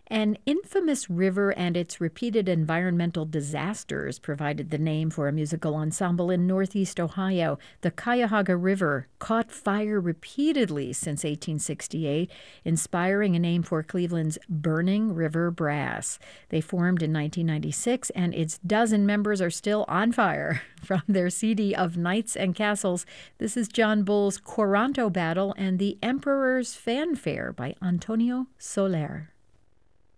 An infamous river and its repeated environmental disasters provided the name for a musical ensemble in Northeast Ohio. The Cuyahoga River caught fire repeatedly since 1868, inspiring a name for Cleveland's Burning River Brass. They formed in 1996, and its dozen members are still on fire. From their CD of Knights and Castles, this is John Bull's Coranto Battle and the Emperor's Fanfare by Antonio Soler.